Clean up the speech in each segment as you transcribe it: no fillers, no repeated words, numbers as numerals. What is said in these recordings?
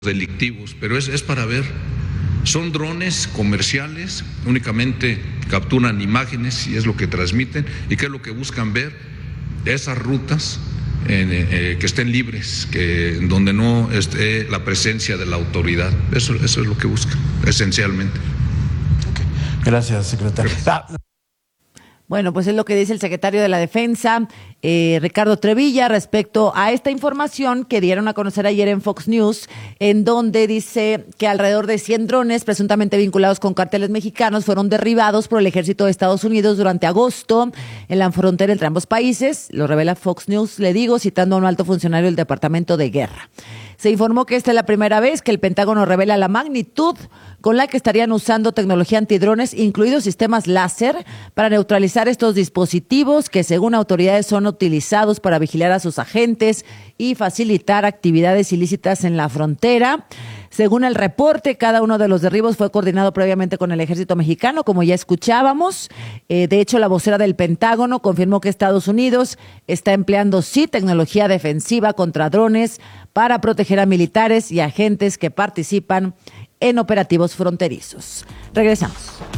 delictivos, pero es para ver. Son drones comerciales, únicamente capturan imágenes y es lo que transmiten. ¿Y qué es lo que buscan ver? Esas rutas que estén libres, donde no esté la presencia de la autoridad. Eso es lo que buscan, esencialmente. Okay. Gracias, secretario. Bueno, pues es lo que dice el secretario de la Defensa, Ricardo Trevilla, respecto a esta información que dieron a conocer ayer en Fox News, en donde dice que alrededor de 100 drones presuntamente vinculados con cárteles mexicanos fueron derribados por el ejército de Estados Unidos durante agosto en la frontera entre ambos países. Lo revela Fox News, le digo, citando a un alto funcionario del Departamento de Guerra. Se informó que esta es la primera vez que el Pentágono revela la magnitud con la que estarían usando tecnología antidrones, incluidos sistemas láser, para neutralizar estos dispositivos que, según autoridades, son utilizados para vigilar a sus agentes y facilitar actividades ilícitas en la frontera. Según el reporte, cada uno de los derribos fue coordinado previamente con el ejército mexicano, como ya escuchábamos. De hecho, la vocera del Pentágono confirmó que Estados Unidos está empleando, sí, tecnología defensiva contra drones para proteger a militares y agentes que participan en operativos fronterizos. Regresamos.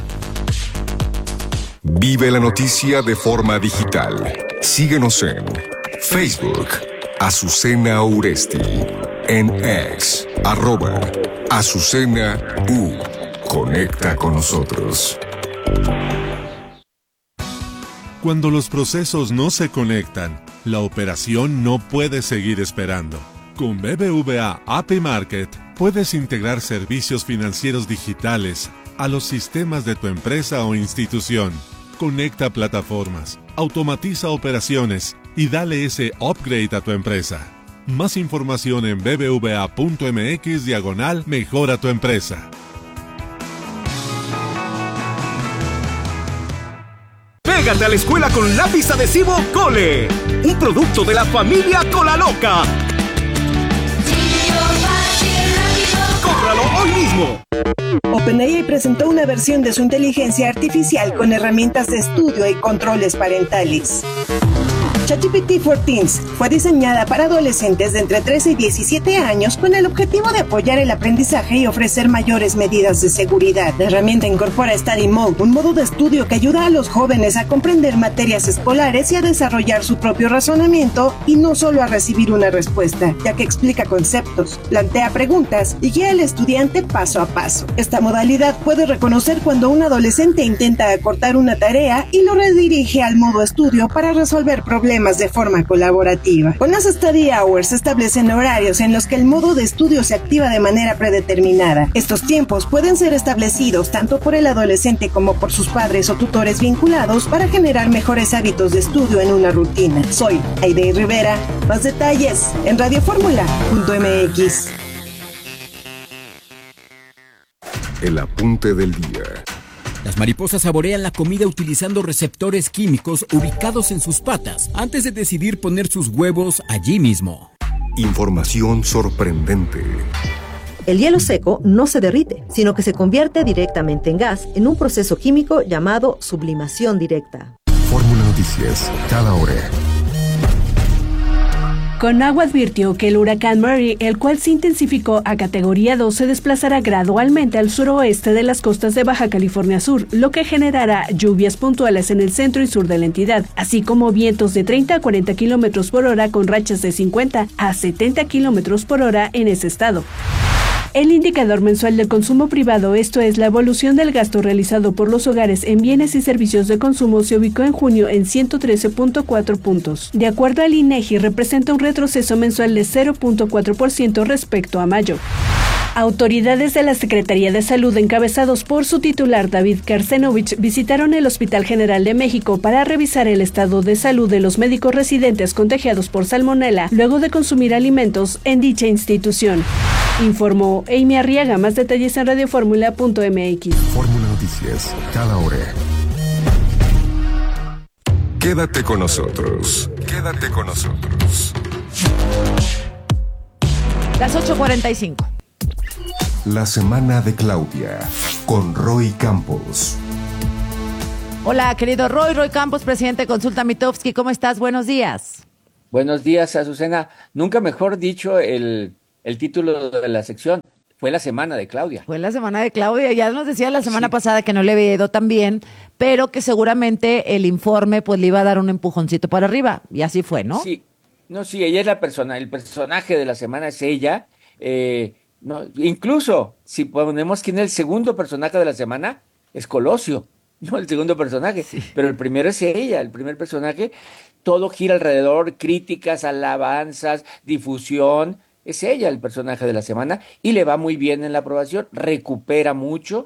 Vive la noticia de forma digital. Síguenos en Facebook, Azucena Uresti, en X, @Azucena U. Conecta con nosotros. Cuando los procesos no se conectan, la operación no puede seguir esperando. Con BBVA API Market puedes integrar servicios financieros digitales a los sistemas de tu empresa o institución. Conecta plataformas, automatiza operaciones y dale ese upgrade a tu empresa. Más información en bbva.mx/mejora tu empresa. Pégate a la escuela con lápiz adhesivo Cole, un producto de la familia Colaloca. ¡Cómpralo hoy mismo! OpenAI presentó una versión de su inteligencia artificial con herramientas de estudio y controles parentales. ChatGPT for Teens fue diseñada para adolescentes de entre 13 y 17 años con el objetivo de apoyar el aprendizaje y ofrecer mayores medidas de seguridad. La herramienta incorpora Study Mode, un modo de estudio que ayuda a los jóvenes a comprender materias escolares y a desarrollar su propio razonamiento y no solo a recibir una respuesta, ya que explica conceptos, plantea preguntas y guía al estudiante paso a paso. Esta modalidad puede reconocer cuando un adolescente intenta acortar una tarea y lo redirige al modo estudio para resolver problemas de forma colaborativa. Con las Study Hours se establecen horarios en los que el modo de estudio se activa de manera predeterminada. Estos tiempos pueden ser establecidos tanto por el adolescente como por sus padres o tutores vinculados para generar mejores hábitos de estudio en una rutina. Soy Aide Rivera. Más detalles en radioformula.mx. El apunte del día. Las mariposas saborean la comida utilizando receptores químicos ubicados en sus patas antes de decidir poner sus huevos allí mismo. Información sorprendente. El hielo seco no se derrite, sino que se convierte directamente en gas en un proceso químico llamado sublimación directa. Fórmula Noticias, cada hora. Conagua advirtió que el huracán Mary, el cual se intensificó a categoría 2, se desplazará gradualmente al suroeste de las costas de Baja California Sur, lo que generará lluvias puntuales en el centro y sur de la entidad, así como vientos de 30 a 40 kilómetros por hora con rachas de 50 a 70 kilómetros por hora en ese estado. El indicador mensual del consumo privado, esto es, la evolución del gasto realizado por los hogares en bienes y servicios de consumo, se ubicó en junio en 113.4 puntos. De acuerdo al INEGI, representa un retroceso mensual de 0.4% respecto a mayo. Autoridades de la Secretaría de Salud, encabezados por su titular David Karsenovich, visitaron el Hospital General de México para revisar el estado de salud de los médicos residentes contagiados por salmonela luego de consumir alimentos en dicha institución. Informó Amy Arriaga. Más detalles en radioformula.mx. Fórmula Noticias, cada hora. Quédate con nosotros. Quédate con nosotros. Las 8:45. La semana de Claudia, con Roy Campos. Hola, querido Roy Campos, presidente de Consulta Mitofsky. ¿Cómo estás? Buenos días. Buenos días, Azucena. Nunca mejor dicho, el el título de la sección. Fue la semana de Claudia. Fue la semana de Claudia. Ya nos decía la semana pasada que no le había ido tan bien, pero que seguramente el informe pues le iba a dar un empujoncito para arriba. Y así fue, ¿no? Sí, no, sí, ella es la persona, el personaje de la semana es ella. No, incluso, si ponemos quién es el segundo personaje de la semana, es Colosio, no el segundo personaje, pero el primero es ella, el primer personaje. Todo gira alrededor, críticas, alabanzas, difusión. Es ella el personaje de la semana y le va muy bien en la aprobación, recupera mucho,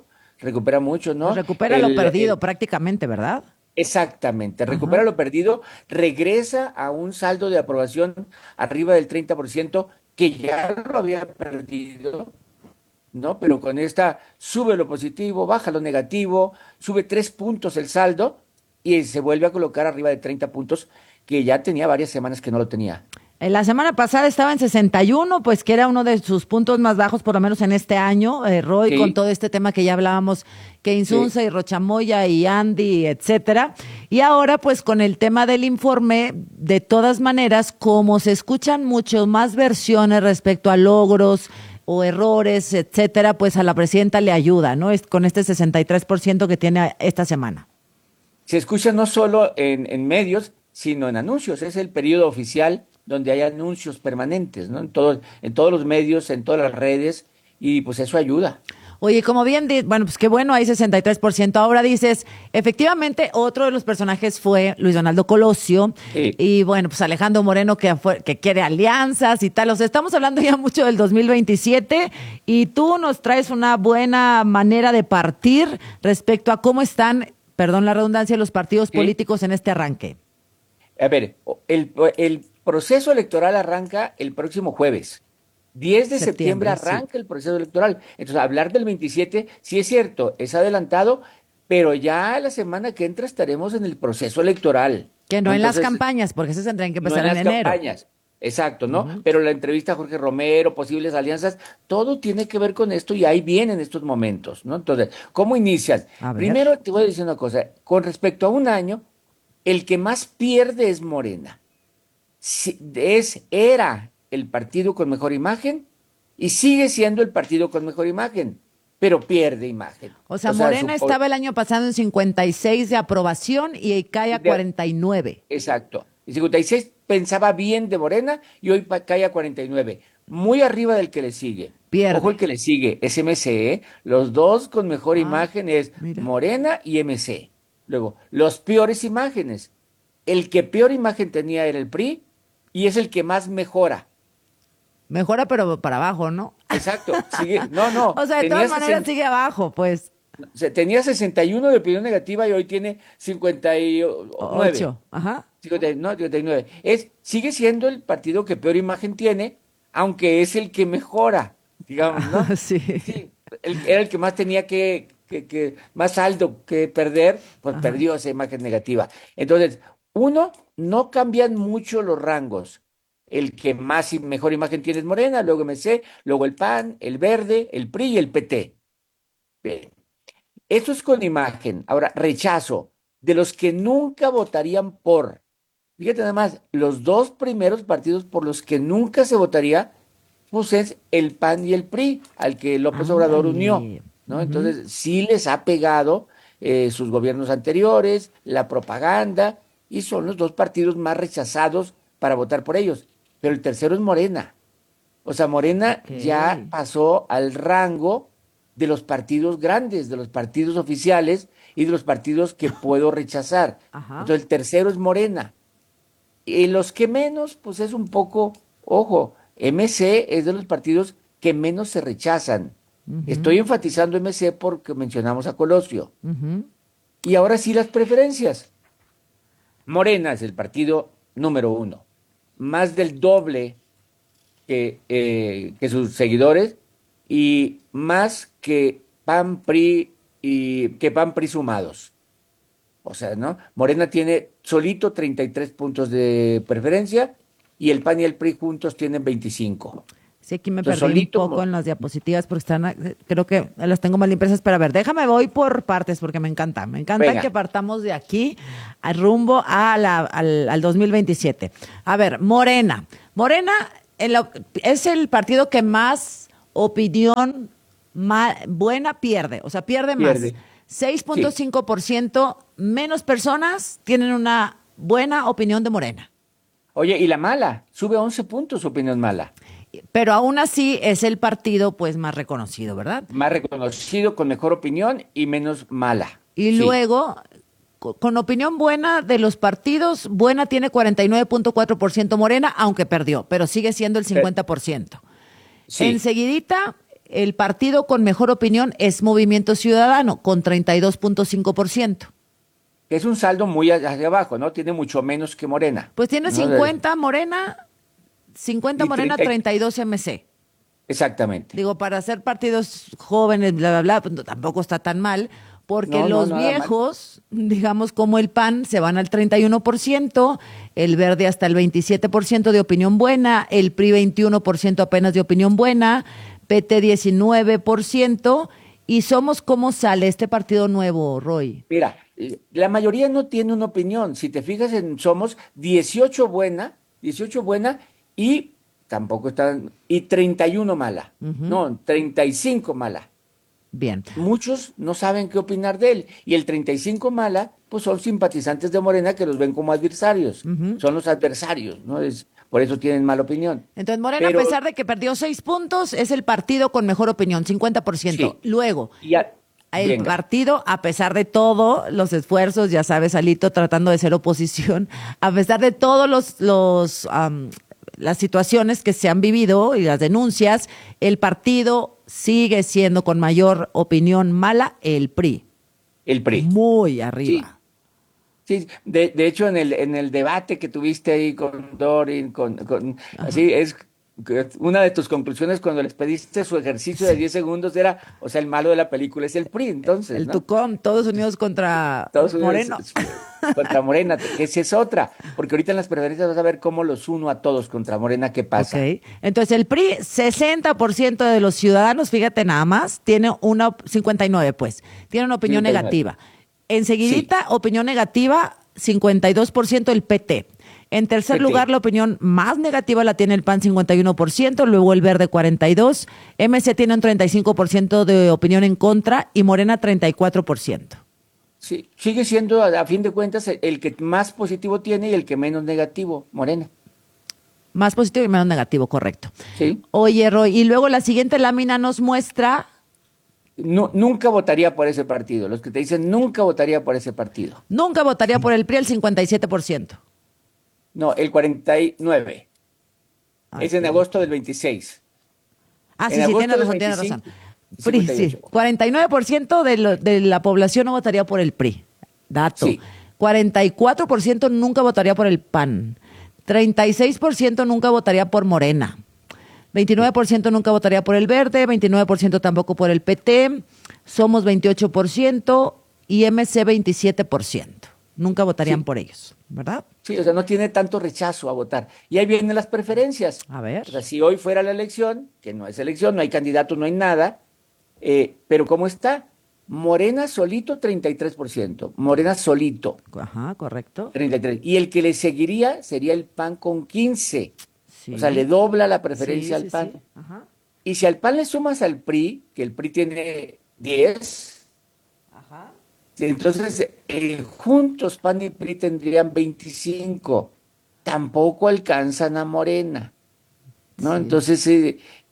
¿no? Recupera lo perdido prácticamente, ¿verdad? Exactamente, recupera lo perdido, regresa a un saldo de aprobación arriba del 30%, que ya lo había perdido, ¿no? Pero con esta sube lo positivo, baja lo negativo, sube 3 puntos el saldo y se vuelve a colocar arriba de 30 puntos, que ya tenía varias semanas que no lo tenía. La semana pasada estaba en 61, pues que era uno de sus puntos más bajos, por lo menos en este año, Roy, Sí. con todo este tema que ya hablábamos, que Insunza y Rochamoya y Andy, etcétera. Y ahora, pues con el tema del informe, de todas maneras, como se escuchan mucho más versiones respecto a logros o errores, etcétera, pues a la presidenta le ayuda, ¿no? Con este 63% que tiene esta semana. Se escucha no solo en medios, sino en anuncios. Es el periodo oficial donde hay anuncios permanentes, ¿no? En todos los medios, en todas las redes, y pues eso ayuda. Oye, como bien, bueno, pues qué bueno, hay 63%. Ahora dices, efectivamente, otro de los personajes fue Luis Donaldo Colosio. Sí. Y bueno, pues Alejandro Moreno que quiere alianzas y tal. O sea, estamos hablando ya mucho del 2027 y tú nos traes una buena manera de partir respecto a cómo están, perdón la redundancia, los partidos políticos en este arranque. A ver, el proceso electoral arranca el próximo jueves. 10 de septiembre arranca el proceso electoral. Entonces, hablar del 27, sí es cierto, es adelantado, pero ya la semana que entra estaremos en el proceso electoral. Que no en las campañas, porque esas tendrían que empezar en enero. No en las campañas, exacto, ¿no? Pero la entrevista a Jorge Romero, posibles alianzas, todo tiene que ver con esto y ahí vienen estos momentos, ¿no? Entonces, ¿cómo inician? Primero te voy a decir una cosa, con respecto a un año, el que más pierde es Morena. Era el partido con mejor imagen y sigue siendo el partido con mejor imagen, pero pierde imagen. O sea Morena estaba el año pasado en 56 de aprobación y cae a 49. Exacto. Y 56 pensaba bien de Morena y hoy cae a 49. Muy arriba del que le sigue. Pierde. Ojo, el que le sigue es MC, ¿eh? Los dos con mejor imagen es Morena y MC. Luego, los peores imágenes. El que peor imagen tenía era el PRI y es el que más mejora. Mejora, pero para abajo, ¿no? Exacto. Sigue, no. O sea, de todas maneras sigue abajo, pues. Tenía 61 de opinión negativa y hoy tiene 59. 8, ajá. 59. Sigue siendo el partido que peor imagen tiene, aunque es el que mejora, digamos, ¿no? Sí. Era el que más tenía que más saldo que perder, pues perdió esa imagen negativa. Entonces, no cambian mucho los rangos. El que más y mejor imagen tiene es Morena, luego MC, luego el PAN, el Verde, el PRI y el PT. Bien. Eso es con imagen. Ahora, rechazo de los que nunca votarían por. Fíjate nada más, los dos primeros partidos por los que nunca se votaría, pues es el PAN y el PRI, al que López Obrador unió, ¿no? Entonces, sí les ha pegado sus gobiernos anteriores, la propaganda, y son los dos partidos más rechazados para votar por ellos. Pero el tercero es Morena. O sea, Morena ya pasó al rango de los partidos grandes, de los partidos oficiales y de los partidos que puedo rechazar. Entonces, el tercero es Morena. Y los que menos, pues es un poco, ojo, MC es de los partidos que menos se rechazan. Estoy enfatizando MC porque mencionamos a Colosio. Y ahora sí las preferencias. Morena es el partido número 1. Más del doble que sus seguidores y más que PAN, PRI sumados. O sea, ¿no? Morena tiene solito 33 puntos de preferencia y el PAN y el PRI juntos tienen 25. Sí, aquí me perdí un poco en las diapositivas porque creo que las tengo mal impresas, pero a ver, voy por partes porque me encanta. Me encanta que partamos de aquí al rumbo al 2027. A ver, Morena. Morena es el partido que más opinión buena pierde, o sea, pierde más. 6.5% menos personas tienen una buena opinión de Morena. Oye, y la mala, sube 11 puntos su opinión mala. Pero aún así es el partido pues más reconocido, ¿verdad? Más reconocido, con mejor opinión y menos mala. Y luego, con opinión buena de los partidos, buena tiene 49.4% Morena, aunque perdió, pero sigue siendo el 50%. Sí. Enseguidita, el partido con mejor opinión es Movimiento Ciudadano, con 32.5%. Es un saldo muy hacia abajo, ¿no? Tiene mucho menos que Morena. Pues tiene ¿no? 50 Morena, 50 Morena, 32 MC. Exactamente. Digo, para hacer partidos jóvenes, bla, bla, bla, pues tampoco está tan mal, porque los viejos, digamos como el PAN, se van al 31%, el Verde hasta el 27% de opinión buena, el PRI 21% apenas de opinión buena, PT 19%, y Somos, ¿cómo sale este partido nuevo, Roy? Mira, la mayoría no tiene una opinión. Si te fijas en Somos, 18 buena y tampoco están, y 31 mala. No, 35 mala. Bien. Muchos no saben qué opinar de él. Y el 35 mala, pues son simpatizantes de Morena que los ven como adversarios. Son los adversarios, ¿no? Por eso tienen mala opinión. Entonces, Morena, a pesar de que perdió 6 puntos, es el partido con mejor opinión, 50%. Sí. Luego, el partido, a pesar de todos los esfuerzos, ya sabes, Alito tratando de ser oposición, a pesar de todos las situaciones que se han vivido y las denuncias, el partido sigue siendo con mayor opinión mala el PRI. El PRI. Muy arriba. Sí, de hecho en el debate que tuviste ahí con Dorin, así es, una de tus conclusiones cuando les pediste su ejercicio de 10 segundos era, o sea, el malo de la película es el PRI, entonces, el ¿no? Tucón, todos unidos contra Moreno. Contra Morena, esa es otra, porque ahorita en las preferencias vas a ver cómo los uno a todos contra Morena, ¿qué pasa? Okay. Entonces el PRI, 60% de los ciudadanos, fíjate nada más, tiene 59 pues, tiene una opinión 59. negativa. Enseguidita, opinión negativa, 52% el PT. En tercer lugar, la opinión más negativa la tiene el PAN, 51%, luego el Verde, 42%, MC tiene un 35% de opinión en contra y Morena, 34%. Sí, sigue siendo, a fin de cuentas, el que más positivo tiene y el que menos negativo, Morena. Más positivo y menos negativo, correcto. Sí. Oye, Roy, y luego la siguiente lámina nos muestra... No, nunca votaría por ese partido. Los que te dicen nunca votaría por ese partido. Nunca votaría por el PRI, el 57%. No, el 49%. Es en agosto del 26. Ah, sí, tiene razón. PRI, sí. 49% de la población no votaría por el PRI. Dato. Sí. 44% nunca votaría por el PAN. 36% nunca votaría por Morena. 29% nunca votaría por el Verde, 29% tampoco por el PT, Somos 28% y MC 27%. Nunca votarían por ellos, ¿verdad? Sí, o sea, no tiene tanto rechazo a votar. Y ahí vienen las preferencias. A ver. O sea, si hoy fuera la elección, que no es elección, no hay candidato, no hay nada, pero ¿cómo está? Morena solito, 33%. Morena solito. Ajá, correcto. 33%. Y el que le seguiría sería el PAN con 15%. Sí. O sea, le dobla la preferencia al PAN. Sí. Ajá. Y si al PAN le sumas al PRI, que el PRI tiene 10, ajá, entonces juntos PAN y PRI tendrían 25. Tampoco alcanzan a Morena, ¿no? Sí. Entonces,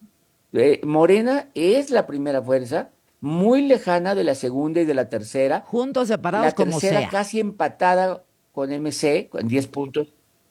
Morena es la primera fuerza, muy lejana de la segunda y de la tercera. Juntos, separados, como sea. La tercera casi empatada con MC, con 10 puntos.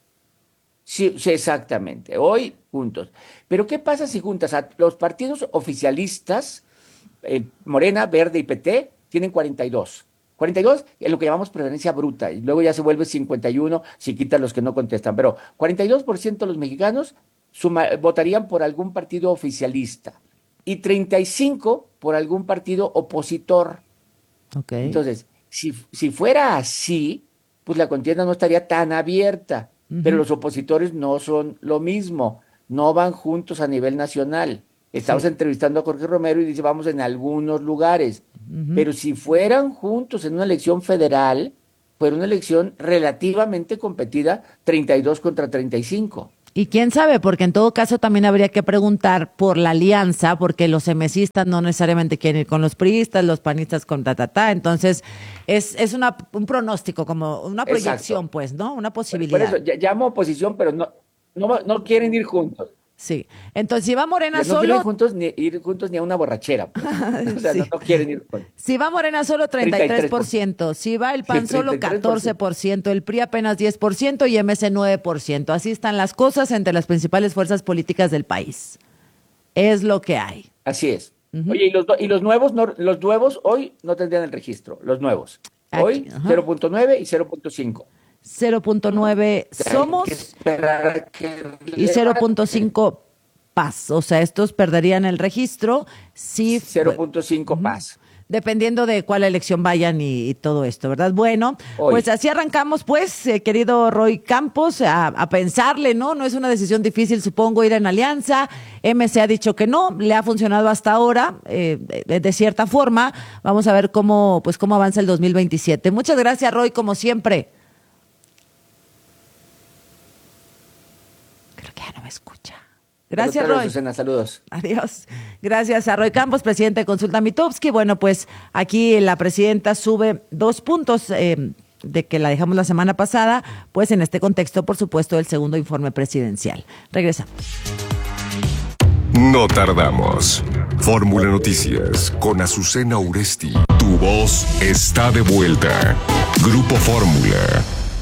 Sí, exactamente, hoy juntos. Pero ¿qué pasa si juntas a los partidos oficialistas, Morena, Verde y PT, tienen 42? 42 es lo que llamamos preferencia bruta, y luego ya se vuelve 51 si quitas los que no contestan. Pero 42% de los mexicanos votarían por algún partido oficialista y 35% por algún partido opositor. Okay. Entonces, si fuera así, pues la contienda no estaría tan abierta. Pero los opositores no son lo mismo, no van juntos a nivel nacional. Estamos entrevistando a Jorge Romero y dice, vamos en algunos lugares. Pero si fueran juntos en una elección federal, fuera una elección relativamente competida, 32 contra 35. Y quién sabe, porque en todo caso también habría que preguntar por la alianza, porque los emesistas no necesariamente quieren ir con los priistas, los panistas con entonces es un pronóstico, como una proyección, pues, ¿no? Una posibilidad. Por eso llamo oposición, pero no quieren ir juntos. Sí, entonces si va Morena no solo... quieren ir juntos ni a una borrachera. Pues. O sea, sí. no quieren ir juntos. Si va Morena solo, 33%. Si va el PAN solo, 14%. El PRI apenas 10% y MS 9%. Así están las cosas entre las principales fuerzas políticas del país. Es lo que hay. Así es. Oye, y los nuevos hoy no tendrían el registro. Los nuevos. Hoy 0.9 y 0.5. 0.9 somos y 0.5 paz. O sea, estos perderían el registro. Sí, 0.5 paz. Dependiendo de cuál elección vayan y todo esto, ¿verdad? Bueno, pues así arrancamos, pues, querido Roy Campos, a pensarle, ¿no? No es una decisión difícil, supongo, ir en alianza. MC ha dicho que no, le ha funcionado hasta ahora, de cierta forma. Vamos a ver cómo avanza el 2027. Muchas gracias, Roy, como siempre. Creo que ya no me escucha. Gracias, Roy. Susana, saludos. Adiós. Gracias a Roy Campos, presidente de Consulta Mitofsky. Bueno, pues aquí la presidenta sube 2 puntos de que la dejamos la semana pasada, pues en este contexto, por supuesto, del segundo informe presidencial. Regresamos. No tardamos. Fórmula Noticias con Azucena Uresti. Tu voz está de vuelta. Grupo Fórmula.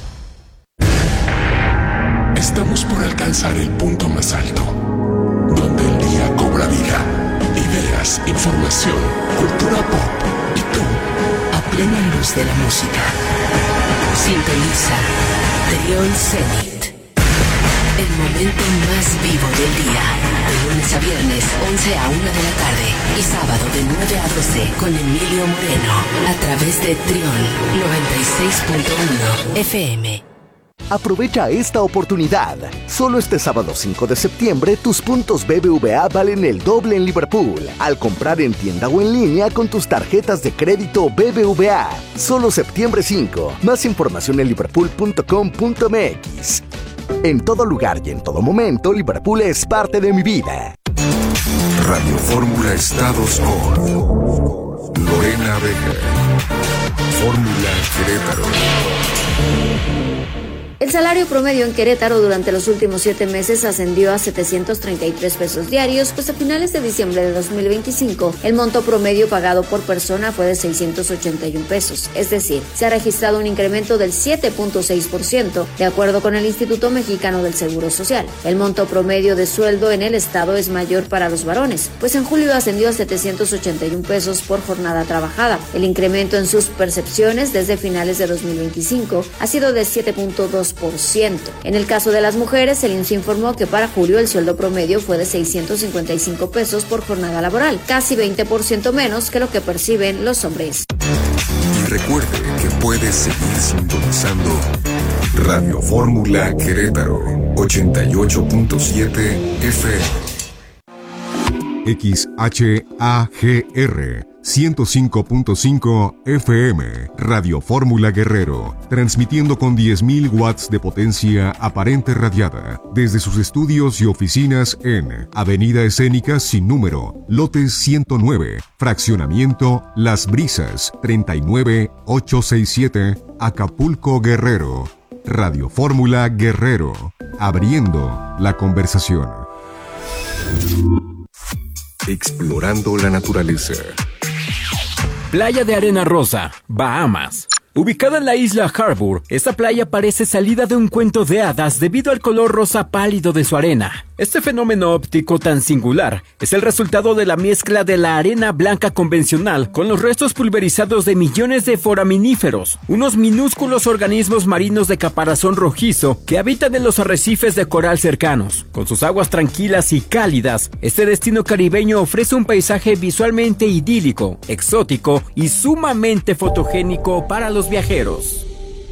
Estamos por alcanzar el punto más alto, donde el día cobra vida, ideas, información, cultura pop y tú, a plena luz de la música. Sintoniza Trión Zenit, el momento más vivo del día, de lunes a viernes, 11 a 1 de la tarde y sábado de 9 a 12 con Emilio Moreno, a través de Trión 96.1 FM. Aprovecha esta oportunidad. Solo este sábado 5 de septiembre, tus puntos BBVA valen el doble en Liverpool al comprar en tienda o en línea con tus tarjetas de crédito BBVA. Solo septiembre 5. Más información en liverpool.com.mx. En todo lugar y en todo momento, Liverpool es parte de mi vida. Radio Fórmula Estados con Lorena Vega. Fórmula Querétaro. El salario promedio en Querétaro durante los últimos 7 meses ascendió a 733 pesos diarios, pues a finales de diciembre de 2025, el monto promedio pagado por persona fue de 681 pesos. Es decir, se ha registrado un incremento del 7.6%, de acuerdo con el Instituto Mexicano del Seguro Social. El monto promedio de sueldo en el estado es mayor para los varones, pues en julio ascendió a 781 pesos por jornada trabajada. El incremento en sus percepciones desde finales de 2025 ha sido de 7.2%. En el caso de las mujeres, el INSS informó que para julio el sueldo promedio fue de 655 pesos por jornada laboral, casi 20% menos que lo que perciben los hombres. Y recuerde que puedes seguir sintonizando Radio Fórmula Querétaro 88.7 FM. XHAGR 105.5 FM, Radio Fórmula Guerrero, transmitiendo con 10.000 watts de potencia aparente radiada, desde sus estudios y oficinas en Avenida Escénica sin número, lote 109, fraccionamiento Las Brisas, 39867, Acapulco, Guerrero. Radio Fórmula Guerrero, abriendo la conversación. Explorando la naturaleza. Playa de Arena Rosa, Bahamas. Ubicada en la isla Harbour, esta playa parece salida de un cuento de hadas debido al color rosa pálido de su arena. Este fenómeno óptico tan singular es el resultado de la mezcla de la arena blanca convencional con los restos pulverizados de millones de foraminíferos, unos minúsculos organismos marinos de caparazón rojizo que habitan en los arrecifes de coral cercanos. Con sus aguas tranquilas y cálidas, este destino caribeño ofrece un paisaje visualmente idílico, exótico y sumamente fotogénico para los viajeros.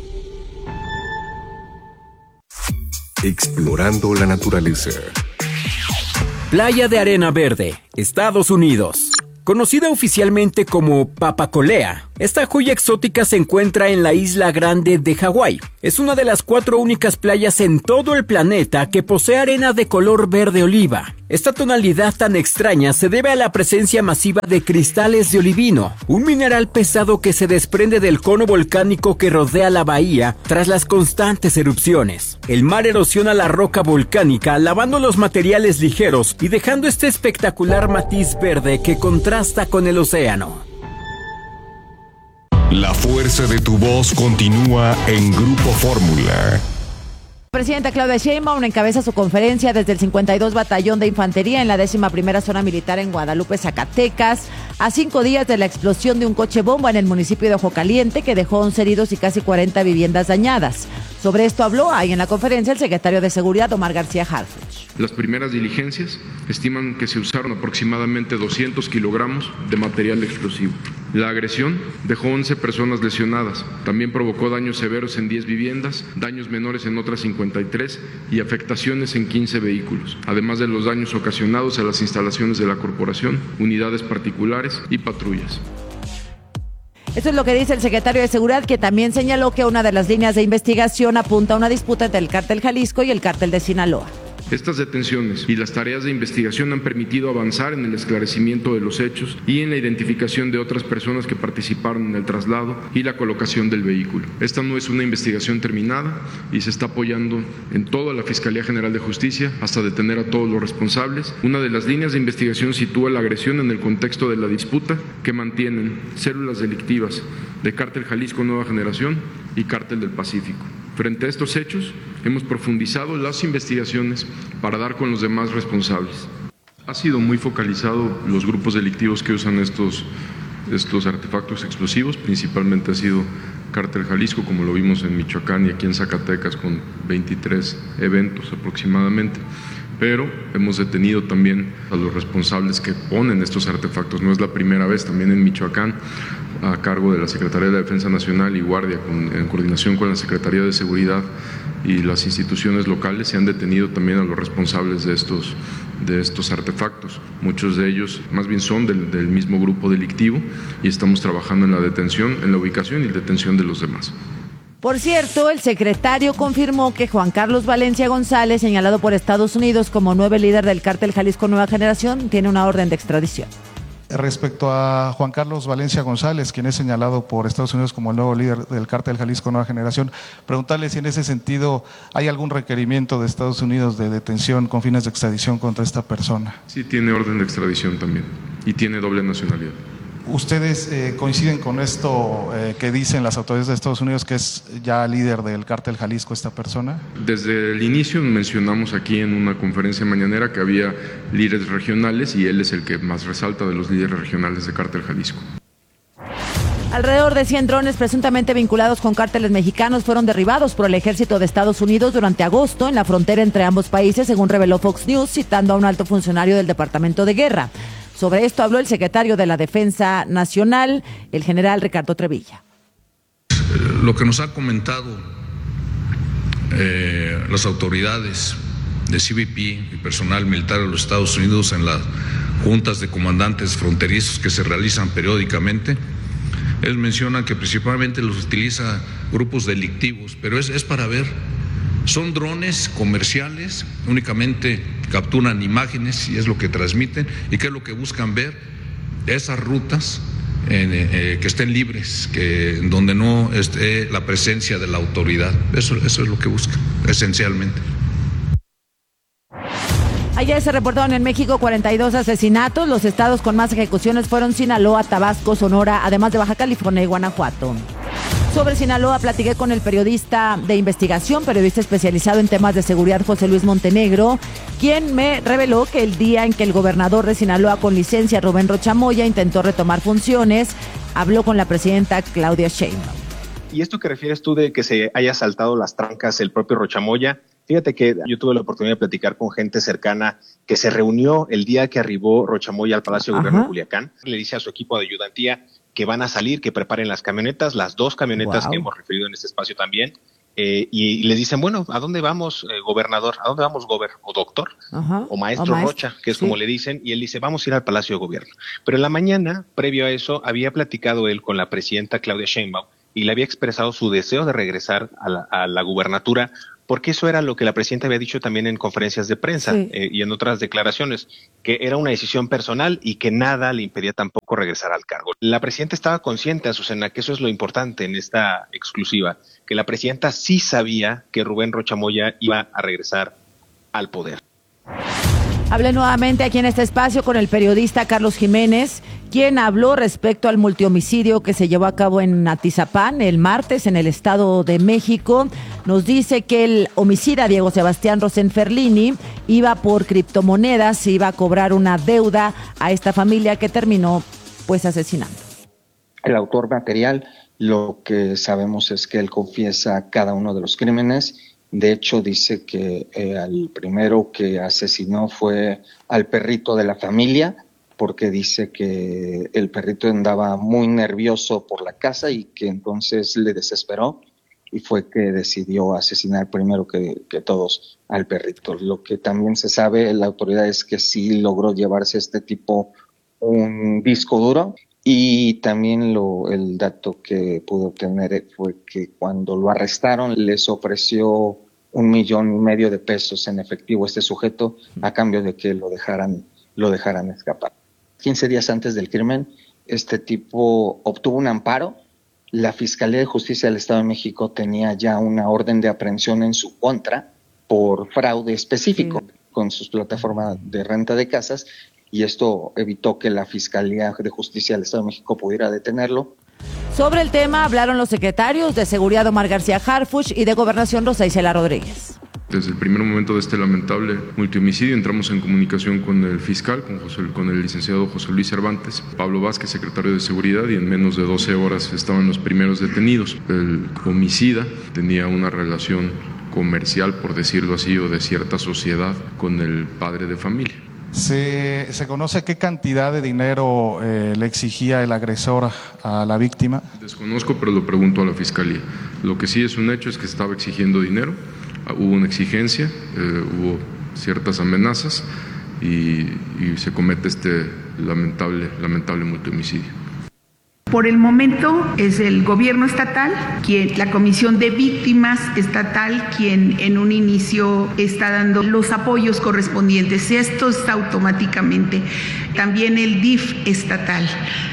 Explorando la naturaleza. Playa de Arena Verde, Estados Unidos. Conocida oficialmente como papacolea, esta joya exótica se encuentra en la Isla Grande de Hawái. Es una de las 4 únicas playas en todo el planeta que posee arena de color verde oliva. Esta tonalidad tan extraña se debe a la presencia masiva de cristales de olivino, un mineral pesado que se desprende del cono volcánico que rodea la bahía tras las constantes erupciones. El mar erosiona la roca volcánica, lavando los materiales ligeros y dejando este espectacular matiz verde que contrasta con el océano. La fuerza de tu voz continúa en Grupo Fórmula. La presidenta Claudia Sheinbaum encabeza su conferencia desde el 52 Batallón de Infantería en la 11ª Zona Militar en Guadalupe, Zacatecas, a 5 días de la explosión de un coche bomba en el municipio de Ojo Caliente que dejó 11 heridos y casi 40 viviendas dañadas. Sobre esto habló ahí en la conferencia el secretario de Seguridad, Omar García Harfuch. Las primeras diligencias estiman que se usaron aproximadamente 200 kilogramos de material explosivo. La agresión dejó 11 personas lesionadas. También provocó daños severos en 10 viviendas, daños menores en otras 53 y afectaciones en 15 vehículos, además de los daños ocasionados a las instalaciones de la corporación, unidades particulares y patrullas. Esto es lo que dice el secretario de Seguridad, que también señaló que una de las líneas de investigación apunta a una disputa entre el Cártel Jalisco y el Cártel de Sinaloa. Estas detenciones y las tareas de investigación han permitido avanzar en el esclarecimiento de los hechos y en la identificación de otras personas que participaron en el traslado y la colocación del vehículo. Esta no es una investigación terminada y se está apoyando en toda la Fiscalía General de Justicia hasta detener a todos los responsables. Una de las líneas de investigación sitúa la agresión en el contexto de la disputa que mantienen células delictivas de Cártel Jalisco Nueva Generación y Cártel del Pacífico. Frente a estos hechos, hemos profundizado las investigaciones para dar con los demás responsables. Ha sido muy focalizado los grupos delictivos que usan estos artefactos explosivos, principalmente ha sido Cártel Jalisco, como lo vimos en Michoacán y aquí en Zacatecas con 23 eventos aproximadamente. Pero hemos detenido también a los responsables que ponen estos artefactos. No es la primera vez, también en Michoacán, a cargo de la Secretaría de la Defensa Nacional y Guardia, en coordinación con la Secretaría de Seguridad y las instituciones locales, se han detenido también a los responsables de estos artefactos. Muchos de ellos más bien son del mismo grupo delictivo y estamos trabajando en la detención, en la ubicación y detención de los demás. Por cierto, el secretario confirmó que Juan Carlos Valencia González, señalado por Estados Unidos como nuevo líder del Cártel Jalisco Nueva Generación, tiene una orden de extradición. Respecto a Juan Carlos Valencia González, quien es señalado por Estados Unidos como el nuevo líder del Cártel Jalisco Nueva Generación, preguntarle si en ese sentido hay algún requerimiento de Estados Unidos de detención con fines de extradición contra esta persona. Sí, tiene orden de extradición también y tiene doble nacionalidad. ¿Ustedes coinciden con esto que dicen las autoridades de Estados Unidos, que es ya líder del Cártel Jalisco esta persona? Desde el inicio mencionamos aquí en una conferencia mañanera que había líderes regionales y él es el que más resalta de los líderes regionales de Cártel Jalisco. Alrededor de 100 drones presuntamente vinculados con cárteles mexicanos fueron derribados por el ejército de Estados Unidos durante agosto en la frontera entre ambos países, según reveló Fox News, citando a un alto funcionario del Departamento de Guerra. Sobre esto habló el secretario de la Defensa Nacional, el general Ricardo Trevilla. Lo que nos ha comentado las autoridades de CBP y personal militar de los Estados Unidos en las juntas de comandantes fronterizos que se realizan periódicamente, ellos mencionan que principalmente los utiliza grupos delictivos, pero es para ver. Son drones comerciales, únicamente capturan imágenes y es lo que transmiten. ¿Y qué es lo que buscan ver? Esas rutas que estén libres, donde no esté la presencia de la autoridad. Eso es lo que buscan, esencialmente. Ayer se reportaron en México 42 asesinatos. Los estados con más ejecuciones fueron Sinaloa, Tabasco, Sonora, además de Baja California y Guanajuato. Sobre Sinaloa platiqué con el periodista de investigación, periodista especializado en temas de seguridad, José Luis Montenegro, quien me reveló que el día en que el gobernador de Sinaloa con licencia, Rubén Rocha Moya, intentó retomar funciones, habló con la presidenta Claudia Sheinbaum. Y esto que refieres tú de que se haya saltado las trancas el propio Rocha Moya, fíjate que yo tuve la oportunidad de platicar con gente cercana que se reunió el día que arribó Rocha Moya al Palacio de Gobierno de Culiacán. Le dice a su equipo de ayudantía que van a salir, que preparen las camionetas, las 2 camionetas que hemos referido en este espacio también, y le dicen, bueno, ¿a dónde vamos, gobernador? ¿A dónde vamos, o doctor? Ajá. O maestro Rocha, que es como le dicen, y él dice, vamos a ir al Palacio de Gobierno. Pero en la mañana, previo a eso, había platicado él con la presidenta Claudia Sheinbaum y le había expresado su deseo de regresar a la gubernatura, porque eso era lo que la presidenta había dicho también en conferencias de prensa y en otras declaraciones, que era una decisión personal y que nada le impedía tampoco regresar al cargo. La presidenta estaba consciente, Azucena, que eso es lo importante en esta exclusiva, que la presidenta sí sabía que Rubén Rocha Moya iba a regresar al poder. Hablé nuevamente aquí en este espacio con el periodista Carlos Jiménez, quien habló respecto al multihomicidio que se llevó a cabo en Atizapán el martes en el Estado de México. Nos dice que el homicida Diego Sebastián Rosenferlini iba por criptomonedas, iba a cobrar una deuda a esta familia que terminó pues asesinando. El autor material, lo que sabemos es que él confiesa cada uno de los crímenes. De hecho, dice que al primero que asesinó fue al perrito de la familia, porque dice que el perrito andaba muy nervioso por la casa y que entonces le desesperó y fue que decidió asesinar primero que todos al perrito. Lo que también se sabe, la autoridad, es que sí logró llevarse este tipo un disco duro. Y también el dato que pudo obtener fue que cuando lo arrestaron les ofreció $1.5 million de pesos en efectivo este sujeto a cambio de que lo dejaran escapar. 15 días antes del crimen, este tipo obtuvo un amparo. La Fiscalía de Justicia del Estado de México tenía ya una orden de aprehensión en su contra por fraude específico con sus plataformas de renta de casas, y esto evitó que la Fiscalía de Justicia del Estado de México pudiera detenerlo. Sobre el tema hablaron los secretarios de Seguridad Omar García Harfuch y de Gobernación Rosa Isela Rodríguez. Desde el primer momento de este lamentable multihomicidio entramos en comunicación con el fiscal, con el licenciado José Luis Cervantes, Pablo Vázquez, secretario de Seguridad, y en menos de 12 horas estaban los primeros detenidos. El homicida tenía una relación comercial, por decirlo así, o de cierta sociedad con el padre de familia. ¿Se conoce qué cantidad de dinero le exigía el agresor a la víctima? Desconozco, pero lo pregunto a la Fiscalía. Lo que sí es un hecho es que estaba exigiendo dinero, hubo una exigencia, hubo ciertas amenazas y se comete este lamentable multihomicidio. Por el momento es el gobierno estatal, la Comisión de Víctimas Estatal, quien en un inicio está dando los apoyos correspondientes. Esto está automáticamente. También el DIF estatal,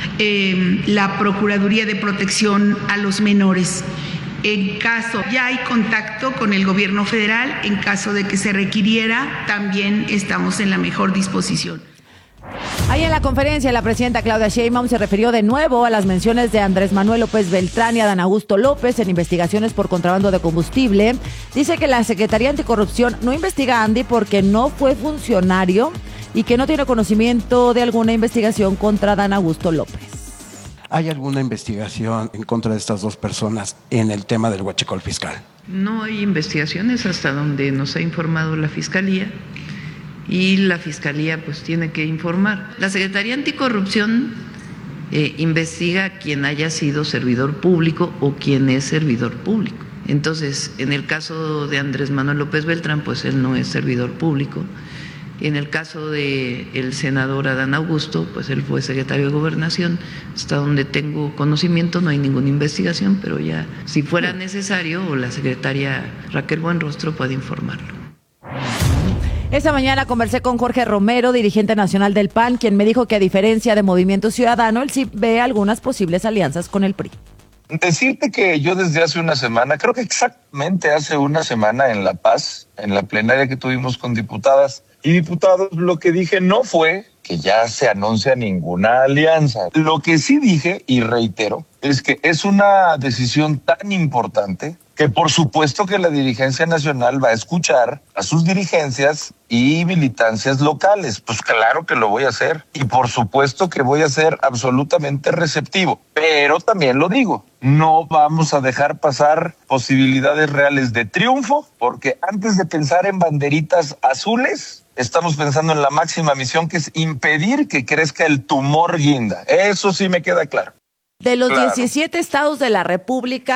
la Procuraduría de Protección a los Menores. En caso, ya hay contacto con el gobierno federal, en caso de que se requiriera, también estamos en la mejor disposición. Ahí en la conferencia, la presidenta Claudia Sheinbaum se refirió de nuevo a las menciones de Andrés Manuel López Beltrán y Adán Augusto López en investigaciones por contrabando de combustible. Dice que la Secretaría Anticorrupción no investiga a Andy porque no fue funcionario y que no tiene conocimiento de alguna investigación contra Adán Augusto López. ¿Hay alguna investigación en contra de estas dos personas en el tema del huachicol fiscal? No hay investigaciones hasta donde nos ha informado la Fiscalía. Y la Fiscalía pues tiene que informar. La Secretaría Anticorrupción investiga a quien haya sido servidor público o quien es servidor público. Entonces, en el caso de Andrés Manuel López Beltrán, pues él no es servidor público. En el caso del senador Adán Augusto, pues él fue secretario de Gobernación. Hasta donde tengo conocimiento no hay ninguna investigación, pero ya si fuera necesario, o la secretaria Raquel Buenrostro puede informarlo. Esta mañana conversé con Jorge Romero, dirigente nacional del PAN, quien me dijo que a diferencia de Movimiento Ciudadano, él sí ve algunas posibles alianzas con el PRI. Decirte que yo desde hace una semana, creo que exactamente hace una semana en La Paz, en la plenaria que tuvimos con diputadas y diputados, lo que dije no fue que ya se anuncia ninguna alianza. Lo que sí dije, y reitero, es que es una decisión tan importante que por supuesto que la dirigencia nacional va a escuchar a sus dirigencias y militancias locales. Pues claro que lo voy a hacer y por supuesto que voy a ser absolutamente receptivo. Pero también lo digo, no vamos a dejar pasar posibilidades reales de triunfo, porque antes de pensar en banderitas azules, estamos pensando en la máxima misión, que es impedir que crezca el tumor guinda. Eso sí me queda claro. De los 17 estados de la República,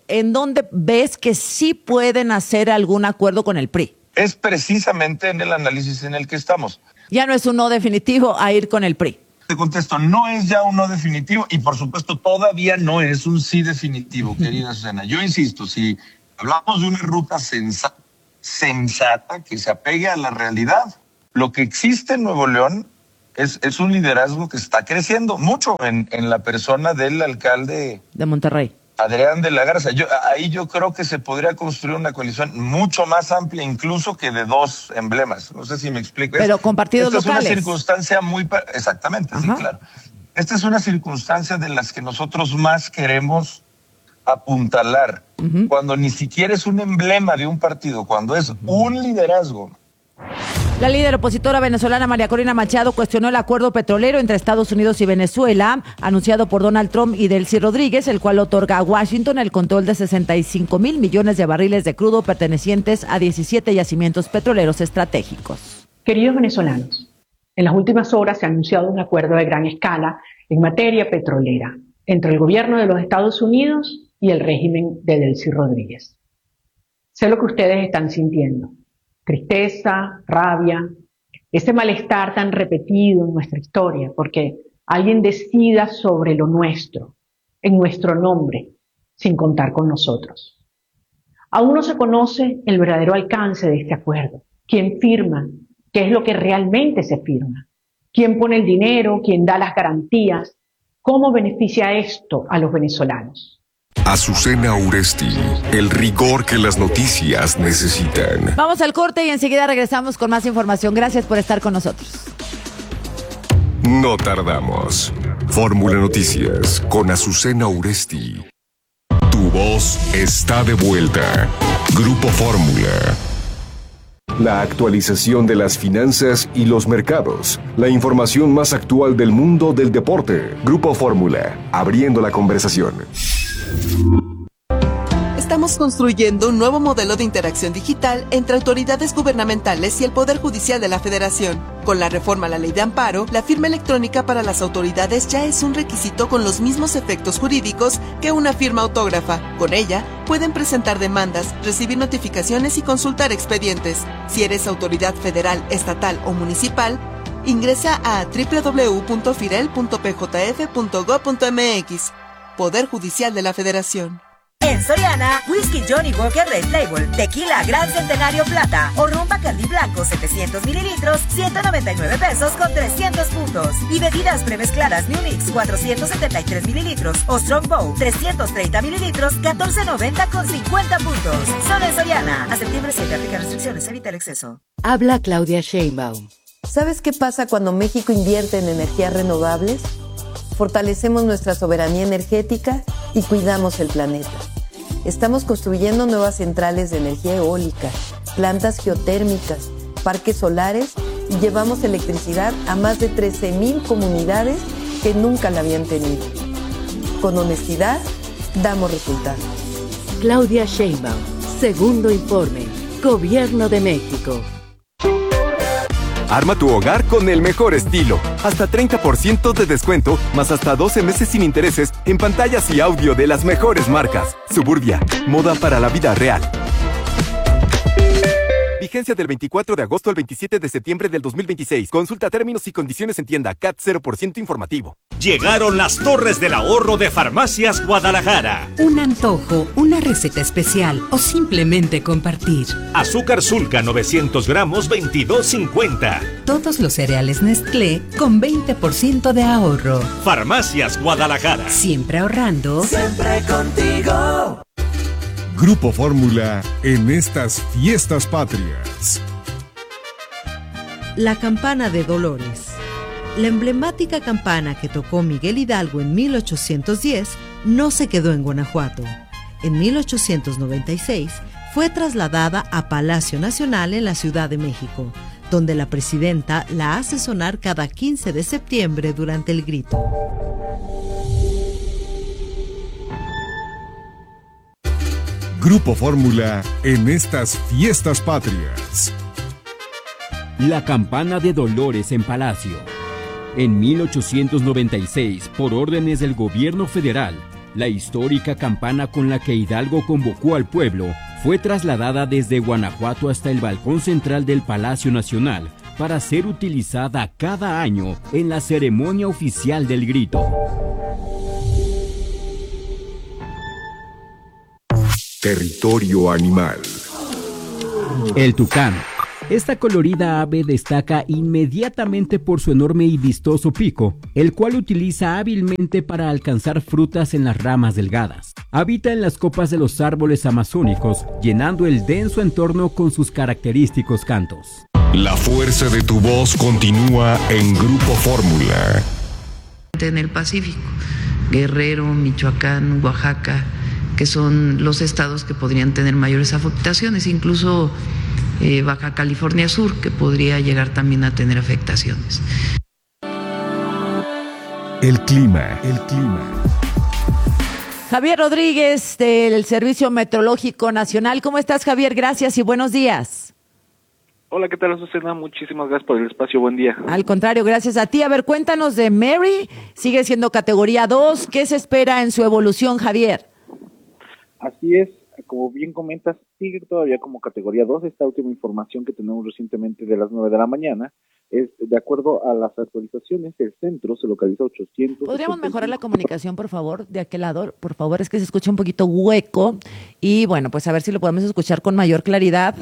¿en dónde ves que sí pueden hacer algún acuerdo con el PRI? Es precisamente en el análisis en el que estamos. Ya no es un no definitivo a ir con el PRI. Te contesto, no es ya un no definitivo y por supuesto todavía no es un sí definitivo, querida Susana. Yo insisto, si hablamos de una ruta sensata que se apegue a la realidad, lo que existe en Nuevo León es un liderazgo que está creciendo mucho en la persona del alcalde de Monterrey, Adrián de la Garza. Yo creo que se podría construir una coalición mucho más amplia incluso que de 2 emblemas. No sé si me explico. Pero con partidos locales. Esta es una circunstancia muy... Exactamente, sí, claro. Esta es una circunstancia de las que nosotros más queremos apuntalar. Cuando ni siquiera es un emblema de un partido, cuando es un liderazgo. La líder opositora venezolana María Corina Machado cuestionó el acuerdo petrolero entre Estados Unidos y Venezuela, anunciado por Donald Trump y Delcy Rodríguez, el cual otorga a Washington el control de 65,000 millones de barriles de crudo pertenecientes a 17 yacimientos petroleros estratégicos. Queridos venezolanos, en las últimas horas se ha anunciado un acuerdo de gran escala en materia petrolera entre el gobierno de los Estados Unidos y el régimen de Delcy Rodríguez. Sé lo que ustedes están sintiendo. Tristeza, rabia, ese malestar tan repetido en nuestra historia, porque alguien decida sobre lo nuestro, en nuestro nombre, sin contar con nosotros. Aún no se conoce el verdadero alcance de este acuerdo, quién firma, qué es lo que realmente se firma, quién pone el dinero, quién da las garantías, cómo beneficia esto a los venezolanos. Azucena Uresti, el rigor que las noticias necesitan. Vamos al corte y enseguida regresamos con más información. Gracias por estar con nosotros. No tardamos. Fórmula Noticias con Azucena Uresti. Tu voz está de vuelta. Grupo Fórmula. La actualización de las finanzas y los mercados. La información más actual del mundo del deporte. Grupo Fórmula, abriendo la conversación. Estamos construyendo un nuevo modelo de interacción digital entre autoridades gubernamentales y el Poder Judicial de la Federación. Con la reforma a la Ley de Amparo, la firma electrónica para las autoridades ya es un requisito con los mismos efectos jurídicos que una firma autógrafa. Con ella, pueden presentar demandas, recibir notificaciones y consultar expedientes. Si eres autoridad federal, estatal o municipal, ingresa a www.firel.pjf.gov.mx. Poder Judicial de la Federación. En Soriana, Whisky Johnny Walker Red Label, Tequila Gran Centenario Plata o Ron Bacardi Blanco 700 mililitros, 199 pesos con 300 puntos. Y bebidas premezcladas New Mix 473 mililitros o Strongbow 330 mililitros, 14.90 con 50 puntos. Solo en Soriana. A septiembre 7 aplica restricciones, evita el exceso. Habla Claudia Sheinbaum. ¿Sabes qué pasa cuando México invierte en energías renovables? Fortalecemos nuestra soberanía energética y cuidamos el planeta. Estamos construyendo nuevas centrales de energía eólica, plantas geotérmicas, parques solares y llevamos electricidad a más de 13,000 comunidades que nunca la habían tenido. Con honestidad, damos resultados. Claudia Sheinbaum, segundo informe, Gobierno de México. Arma tu hogar con el mejor estilo. Hasta 30% de descuento, más hasta 12 meses sin intereses en pantallas y audio de las mejores marcas. Suburbia, moda para la vida real. Vigencia del 24 de agosto al 27 de septiembre del 2026. Consulta términos y condiciones en tienda. CAT 0% informativo. Llegaron las Torres del Ahorro de Farmacias Guadalajara. Un antojo, una receta especial o simplemente compartir. Azúcar Sulca 900 gramos, 22.50. Todos los cereales Nestlé con 20% de ahorro. Farmacias Guadalajara. Siempre ahorrando. Siempre contigo. Grupo Fórmula en estas fiestas patrias. La campana de Dolores. La emblemática campana que tocó Miguel Hidalgo en 1810 no se quedó en Guanajuato. En 1896 fue trasladada a Palacio Nacional en la Ciudad de México, donde la presidenta la hace sonar cada 15 de septiembre durante el grito. Grupo Fórmula en estas fiestas patrias. La campana de Dolores en Palacio. En 1896, por órdenes del gobierno federal, La histórica campana con la que Hidalgo convocó al pueblo fue trasladada desde Guanajuato hasta el balcón central del Palacio Nacional para ser utilizada cada año en la ceremonia oficial del grito. Territorio animal. El tucán. Esta colorida ave destaca inmediatamente por su enorme y vistoso pico, el cual utiliza hábilmente para alcanzar frutas en las ramas delgadas. Habita en las copas de los árboles amazónicos, llenando el denso entorno con sus característicos cantos. La fuerza de tu voz continúa en Grupo Fórmula. En el Pacífico, Guerrero, Michoacán, Oaxaca, que son los estados que podrían tener mayores afectaciones, incluso Baja California Sur, que podría llegar también a tener afectaciones. El clima. Javier Rodríguez, del Servicio Meteorológico Nacional. ¿Cómo estás, Javier? Gracias y buenos días. Hola, ¿qué tal, Azucena? Muchísimas gracias por el espacio. Buen día. Al contrario, gracias a ti. A ver, cuéntanos de Mary. Sigue siendo categoría 2. ¿Qué se espera en su evolución, Javier? Así es, como bien comentas, sigue todavía como categoría 2. Esta última información que tenemos recientemente de las 9 de la mañana es, de acuerdo a las actualizaciones, el centro se localiza a 800. ¿Podríamos mejorar la comunicación, por favor, de aquel lado? Por favor, es que se escucha un poquito hueco. Y bueno, pues a ver si lo podemos escuchar con mayor claridad.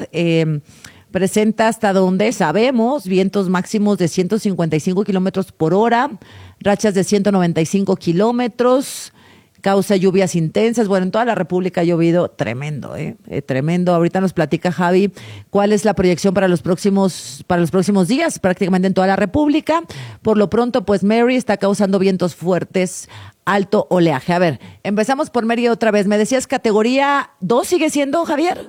Presenta, hasta donde sabemos, vientos máximos de 155 kilómetros por hora, rachas de 195 kilómetros, causa lluvias intensas. Bueno, en toda la República ha llovido tremendo, tremendo. Ahorita nos platica Javi cuál es la proyección para los próximos días, prácticamente en toda la República. Por lo pronto, pues Mary está causando vientos fuertes, alto oleaje. A ver, empezamos por Mary otra vez. Me decías categoría 2, ¿sigue siendo, Javier?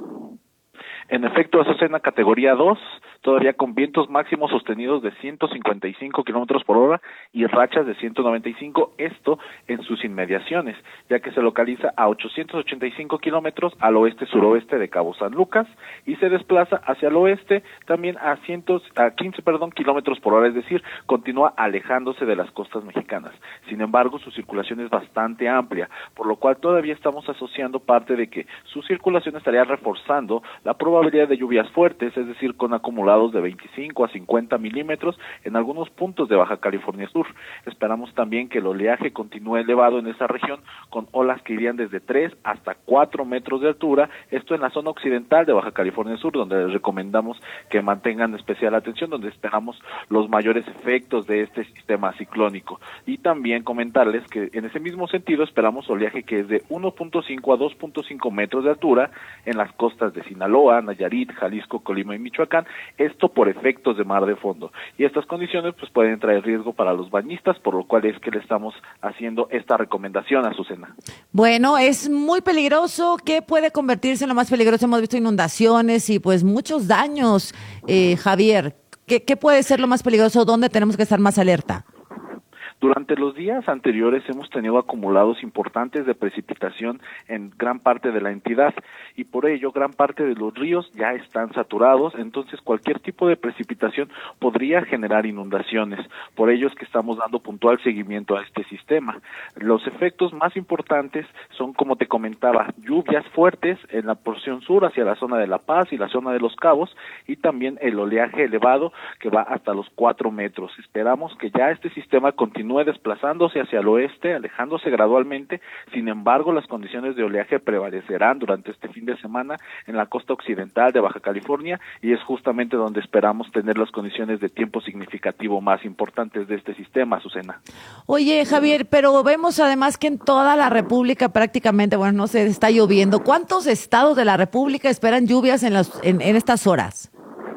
En efecto, Azucena, categoría 2, todavía con vientos máximos sostenidos de 155 kilómetros por hora y rachas de 195, esto en sus inmediaciones, ya que se localiza a 885 kilómetros al oeste-suroeste de Cabo San Lucas y se desplaza hacia el oeste también a 15 kilómetros por hora, es decir, continúa alejándose de las costas mexicanas. Sin embargo, su circulación es bastante amplia, por lo cual todavía estamos asociando parte de que su circulación estaría reforzando la probabilidad de lluvias fuertes, es decir, con acumulados de 25 a 50 milímetros en algunos puntos de Baja California Sur. Esperamos también que el oleaje continúe elevado en esa región, con olas que irían desde 3 hasta 4 metros de altura, esto en la zona occidental de Baja California Sur, donde les recomendamos que mantengan especial atención, donde esperamos los mayores efectos de este sistema ciclónico. Y también comentarles que en ese mismo sentido esperamos oleaje que es de 1.5 a 2.5 metros de altura en las costas de Sinaloa, Nayarit, Jalisco, Colima y Michoacán, esto por efectos de mar de fondo. Y estas condiciones pues pueden traer riesgo para los bañistas, por lo cual es que le estamos haciendo esta recomendación a Azucena. Bueno, es muy peligroso. ¿Qué puede convertirse en lo más peligroso? Hemos visto inundaciones y pues muchos daños, Javier. ¿Qué puede ser lo más peligroso? ¿Dónde tenemos que estar más alerta? Durante los días anteriores hemos tenido acumulados importantes de precipitación en gran parte de la entidad y por ello gran parte de los ríos ya están saturados, entonces cualquier tipo de precipitación podría generar inundaciones. Por ello es que estamos dando puntual seguimiento a este sistema. Los efectos más importantes son, como te comentaba, lluvias fuertes en la porción sur hacia la zona de La Paz y la zona de Los Cabos y también el oleaje elevado que va hasta los 4 metros. Esperamos que ya este sistema continúe desplazándose hacia el oeste, alejándose gradualmente. Sin embargo, las condiciones de oleaje prevalecerán durante este fin de semana en la costa occidental de Baja California y es justamente donde esperamos tener las condiciones de tiempo significativo más importantes de este sistema, Azucena. Oye, Javier, pero vemos además que en toda la República prácticamente, bueno, no sé, está lloviendo. ¿Cuántos estados de la República esperan lluvias en estas horas?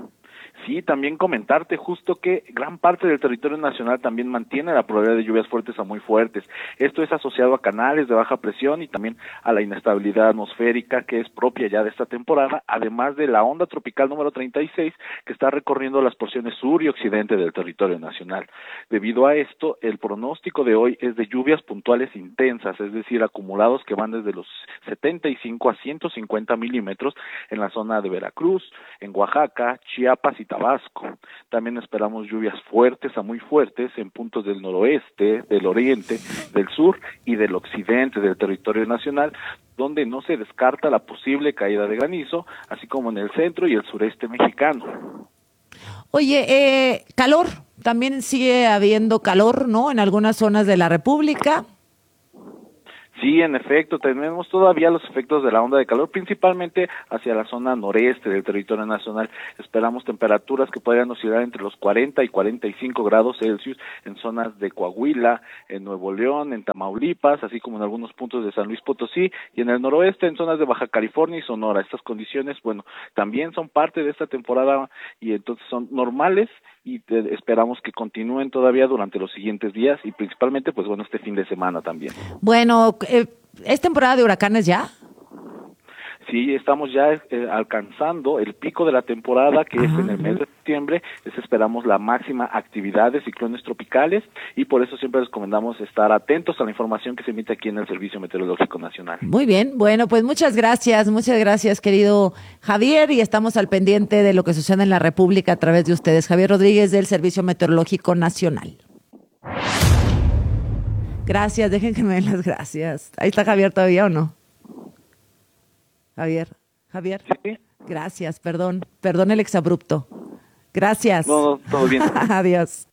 Sí, también comentarte justo que gran parte del territorio nacional también mantiene la probabilidad de lluvias fuertes a muy fuertes. Esto es asociado a canales de baja presión y también a la inestabilidad atmosférica que es propia ya de esta temporada, además de la onda tropical número 36 que está recorriendo las porciones sur y occidente del territorio nacional. Debido a esto, el pronóstico de hoy es de lluvias puntuales intensas, es decir, acumulados que van desde los 75 a 150 milímetros en la zona de Veracruz, en Oaxaca, Chiapas y Tabasco. También esperamos lluvias fuertes a muy fuertes en puntos del noroeste, del oriente, del sur y del occidente del territorio nacional, donde no se descarta la posible caída de granizo, así como en el centro y el sureste mexicano. Oye, calor, también sigue habiendo calor, ¿no? En algunas zonas de la República. Sí, en efecto, tenemos todavía los efectos de la onda de calor, principalmente hacia la zona noreste del territorio nacional. Esperamos temperaturas que podrían oscilar entre los 40 y 45 grados Celsius en zonas de Coahuila, en Nuevo León, en Tamaulipas, así como en algunos puntos de San Luis Potosí, y en el noroeste, en zonas de Baja California y Sonora. Estas condiciones, bueno, también son parte de esta temporada y entonces son normales y esperamos que continúen todavía durante los siguientes días y principalmente, pues bueno, este fin de semana también. Bueno, ¿es temporada de huracanes ya? Sí, estamos ya alcanzando el pico de la temporada, que es en el mes de septiembre. Esperamos la máxima actividad de ciclones tropicales y por eso siempre les recomendamos estar atentos a la información que se emite aquí en el Servicio Meteorológico Nacional. Muy bien, bueno, pues muchas gracias, querido Javier, y estamos al pendiente de lo que sucede en la República a través de ustedes. Javier Rodríguez, del Servicio Meteorológico Nacional. Gracias, dejen que me den las gracias. ¿Ahí está Javier todavía o no? Javier. Sí. Gracias, perdón el exabrupto. Gracias. No, todo bien. Adiós.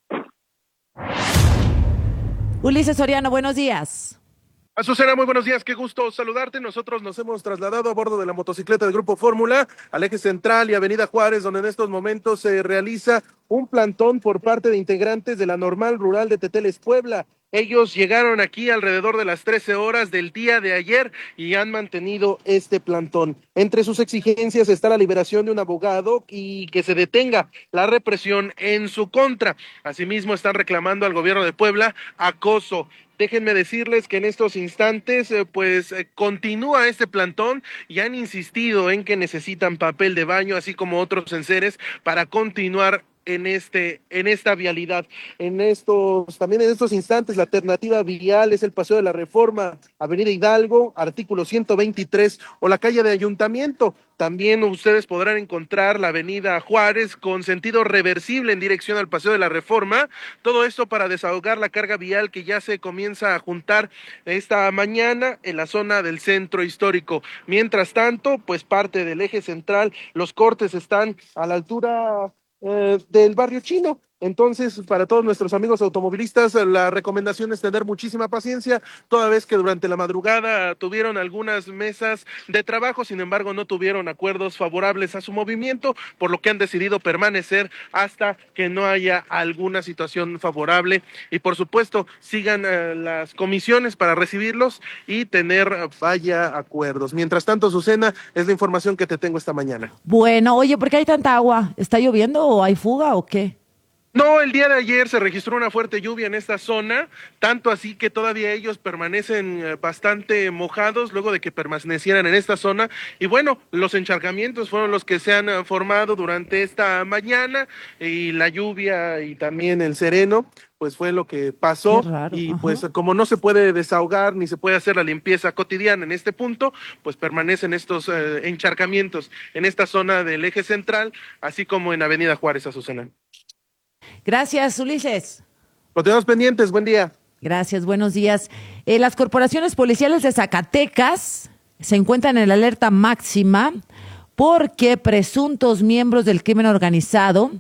Ulises Soriano, buenos días. Azucena, muy buenos días, qué gusto saludarte. Nosotros nos hemos trasladado a bordo de la motocicleta del Grupo Fórmula al eje central y Avenida Juárez, donde en estos momentos se realiza un plantón por parte de integrantes de la Normal Rural de Teteles, Puebla. Ellos llegaron aquí alrededor de las 13 horas del día de ayer y han mantenido este plantón. Entre sus exigencias está la liberación de un abogado y que se detenga la represión en su contra. Asimismo, están reclamando al gobierno de Puebla acoso. Déjenme decirles que en estos instantes, continúa este plantón y han insistido en que necesitan papel de baño, así como otros enseres, para continuar en esta vialidad. También en estos instantes, la alternativa vial es el Paseo de la Reforma, Avenida Hidalgo, artículo 123, o la calle de Ayuntamiento. También ustedes podrán encontrar la Avenida Juárez con sentido reversible en dirección al Paseo de la Reforma. Todo esto para desahogar la carga vial que ya se comienza a juntar esta mañana en la zona del centro histórico. Mientras tanto, pues parte del eje central, los cortes están a la altura del barrio chino. Entonces, para todos nuestros amigos automovilistas, la recomendación es tener muchísima paciencia, toda vez que durante la madrugada tuvieron algunas mesas de trabajo, sin embargo no tuvieron acuerdos favorables a su movimiento, por lo que han decidido permanecer hasta que no haya alguna situación favorable. Y por supuesto, sigan las comisiones para recibirlos y tener acuerdos. Mientras tanto, Azucena, es la información que te tengo esta mañana. Bueno, oye, ¿por qué hay tanta agua? ¿Está lloviendo o hay fuga o qué? No, el día de ayer se registró una fuerte lluvia en esta zona, tanto así que todavía ellos permanecen bastante mojados luego de que permanecieran en esta zona. Y bueno, los encharcamientos fueron los que se han formado durante esta mañana, y la lluvia y también el sereno pues fue lo que pasó. Y pues como no se puede desahogar ni se puede hacer la limpieza cotidiana en este punto, pues permanecen estos encharcamientos en esta zona del eje central, así como en Avenida Juárez, Azucena. Gracias, Ulises. Continuamos pendientes, buen día. Gracias, buenos días. Las corporaciones policiales de Zacatecas se encuentran en la alerta máxima porque presuntos miembros del crimen organizado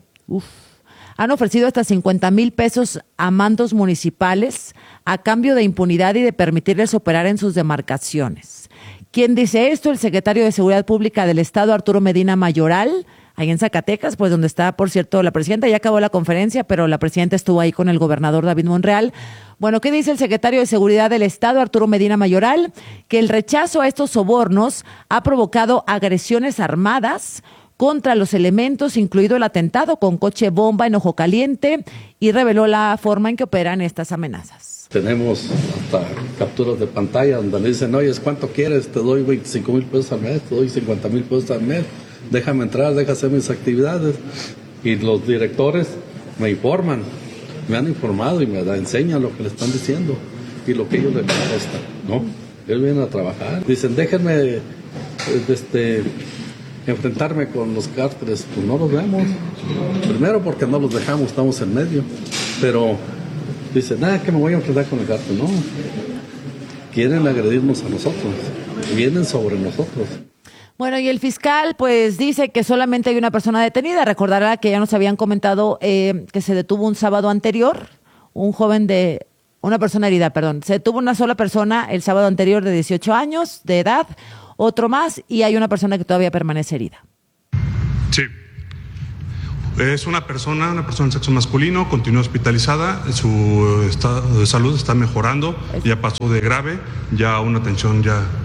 han ofrecido hasta 50,000 pesos a mandos municipales a cambio de impunidad y de permitirles operar en sus demarcaciones. ¿Quién dice esto? El secretario de Seguridad Pública del Estado, Arturo Medina Mayoral, ahí en Zacatecas, pues donde está, por cierto, la presidenta. Ya acabó la conferencia, pero la presidenta estuvo ahí con el gobernador David Monreal. Bueno, ¿qué dice el secretario de Seguridad del Estado, Arturo Medina Mayoral? Que el rechazo a estos sobornos ha provocado agresiones armadas contra los elementos, incluido el atentado con coche bomba en Ojo Caliente, y reveló la forma en que operan estas amenazas. Tenemos hasta capturas de pantalla donde le dicen, oye, ¿cuánto quieres? Te doy 25,000 pesos al mes, te doy 50,000 pesos al mes. Déjame entrar, déjame hacer mis actividades. Y los directores me informan, me han informado y me enseñan lo que le están diciendo y lo que ellos le contestan, ¿no? Ellos vienen a trabajar. Dicen, déjenme enfrentarme con los cárteles, pues no los vemos. Primero porque no los dejamos, estamos en medio. Pero dicen, que me voy a enfrentar con el cártel. No, quieren agredirnos a nosotros, vienen sobre nosotros. Bueno, y el fiscal pues dice que solamente hay una persona detenida. Recordará que ya nos habían comentado que se detuvo un sábado anterior, una persona herida, Se detuvo una sola persona el sábado anterior de 18 años de edad, otro más, y hay una persona que todavía permanece herida. Sí. Es una persona de sexo masculino, continúa hospitalizada, su estado de salud está mejorando, ya pasó de grave, ya a una atención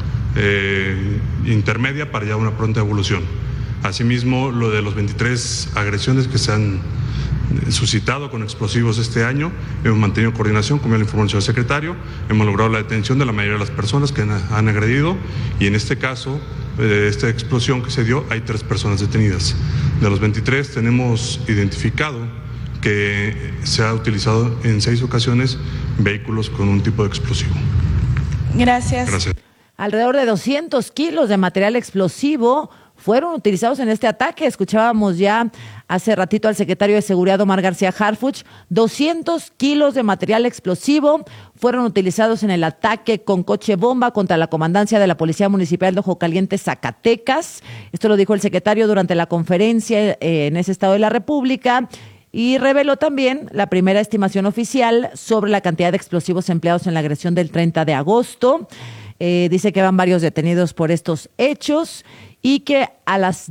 intermedia para ya una pronta evolución. Asimismo, lo de los 23 agresiones que se han suscitado con explosivos este año, hemos mantenido coordinación, como ya le informó el señor secretario, hemos logrado la detención de la mayoría de las personas que han agredido, y en este caso, de esta explosión que se dio, hay 3 personas detenidas. De los 23 tenemos identificado que se ha utilizado en 6 ocasiones vehículos con un tipo de explosivo. Gracias. Alrededor de 200 kilos de material explosivo fueron utilizados en este ataque. Escuchábamos ya hace ratito al secretario de Seguridad, Omar García Harfuch. 200 kilos de material explosivo fueron utilizados en el ataque con coche bomba contra la comandancia de la Policía Municipal de Ojo Caliente, Zacatecas. Esto lo dijo el secretario durante la conferencia en ese estado de la República. Y reveló también la primera estimación oficial sobre la cantidad de explosivos empleados en la agresión del 30 de agosto. Dice que van varios detenidos por estos hechos y que a las